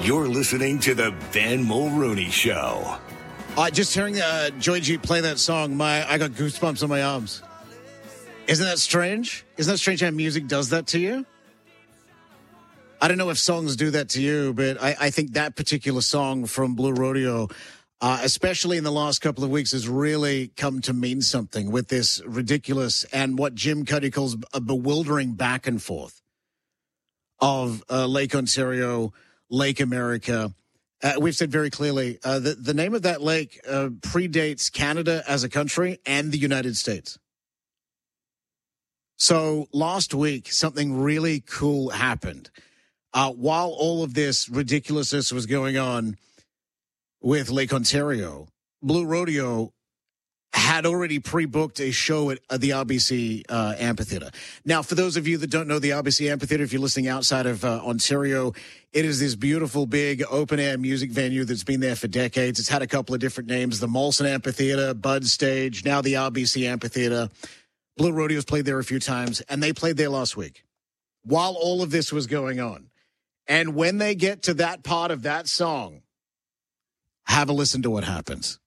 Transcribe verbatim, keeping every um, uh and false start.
You're listening to the Ben Mulrooney Show. Uh, just hearing uh, Joy G play that song, my I got goosebumps on my arms. Isn't that strange? Isn't that strange how music does that to you? I don't know if songs do that to you, but I, I think that particular song from Blue Rodeo, uh, especially in the last couple of weeks, has really come to mean something with this ridiculous and what Jim Cuddy calls a bewildering back and forth of uh, Lake Ontario, Lake America. Uh, we've said very clearly uh, that the name of that lake uh, predates Canada as a country and the United States. So last week, something really cool happened. Uh, while all of this ridiculousness was going on with Lake Ontario, Blue Rodeo had already pre-booked a show at, at the R B C uh, Amphitheatre. Now, for those of you that don't know the R B C Amphitheatre, if you're listening outside of uh, Ontario, it is this beautiful, big, open-air music venue that's been there for decades. It's had a couple of different names, the Molson Amphitheatre, Bud Stage, now the R B C Amphitheatre. Blue Rodeo's played there a few times, and they played there last week while all of this was going on. And when they get to that part of that song, have a listen to what happens.